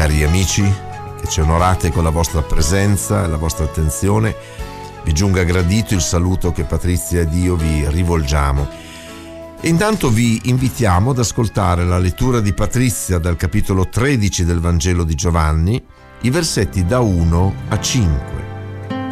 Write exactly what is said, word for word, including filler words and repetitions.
cari amici, che ci onorate con la vostra presenza e la vostra attenzione. Vi giunga gradito il saluto che Patrizia ed io vi rivolgiamo. E intanto vi invitiamo ad ascoltare la lettura di Patrizia dal capitolo tredici del Vangelo di Giovanni, i versetti da uno a cinque.